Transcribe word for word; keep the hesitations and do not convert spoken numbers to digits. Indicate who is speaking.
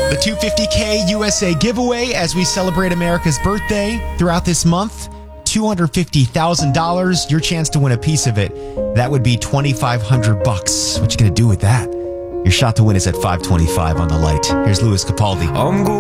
Speaker 1: The two hundred fifty K U S A giveaway as we celebrate America's birthday throughout this month. two hundred fifty thousand dollars, your chance to win a piece of it. That would be twenty-five hundred bucks. What you going to do with that? Your shot to win is at five twenty-five on the light. Here's Louis Capaldi.
Speaker 2: I'm